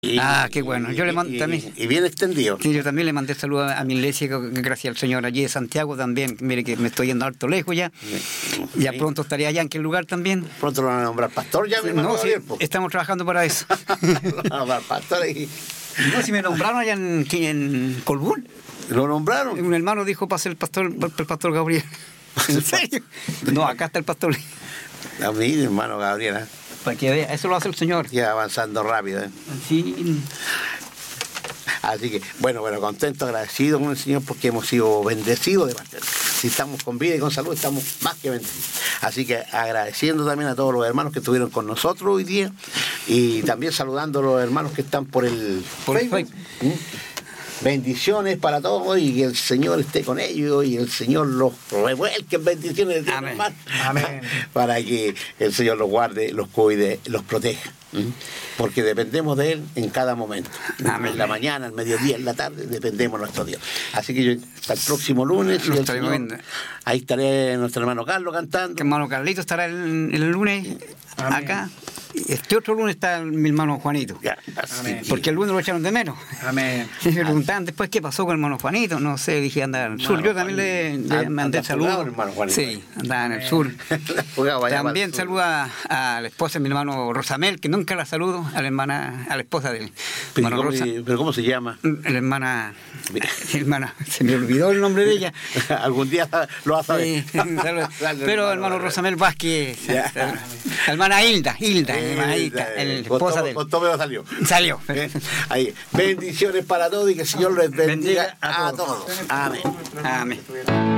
Qué bueno. Yo le mando también. Y bien extendido. Sí, yo también le mandé saludos a mi iglesia, gracias al Señor, allí de Santiago también. Mire que me estoy yendo harto lejos ya. Ya pronto estaré allá en aquel lugar también. Pronto lo van a nombrar pastor ya, No, sí, estamos trabajando para eso. Pastor No, si me nombraron allá en Colbún. ¿Lo nombraron? Un hermano dijo para ser el pastor Gabriel. ¿En serio? No, acá está el pastor. A mí, hermano Gabriel. Para que vea, eso lo hace el Señor. Ya avanzando rápido. Sí. Así que, bueno, contento, agradecido con el Señor porque hemos sido bendecidos de parte de Él. Si estamos con vida y con salud, estamos más que bendecidos. Así que agradeciendo también a todos los hermanos que estuvieron con nosotros hoy día y también saludando a los hermanos que están por el Facebook. Bendiciones para todos y que el Señor esté con ellos y el Señor los revuelque en bendiciones de Dios. Amén. Amén. Para que el Señor los guarde, los cuide, los proteja. Porque dependemos de Él en cada momento. Amén. En la mañana, al mediodía, en la tarde, dependemos de nuestro Dios. Así que hasta el próximo lunes. Y el Señor, ahí estaré nuestro hermano Carlos cantando. Que hermano Carlito estará el lunes. Amén. Acá. Este otro lunes está mi hermano Juanito. Ya, porque el lunes lo echaron de menos. Amén. Me preguntaban después qué pasó con el hermano Juanito. No sé, dije andaba en el sur. Yo también le mandé saludos. Sí, andaba en el sur. También saluda a la esposa de mi hermano Rosamel, que nunca la saludo, a la esposa del hermano Rosa. ¿Pero cómo se llama? La hermana, se me olvidó el nombre de ella. Algún día lo vas a ver. Sí, pero hermano Rosamel Vázquez, la hermana Hilda, la esposa de él. Con todo salió. Salió. Ahí. Bendiciones para todos y que el Señor les bendiga a todos. Amén. Amén.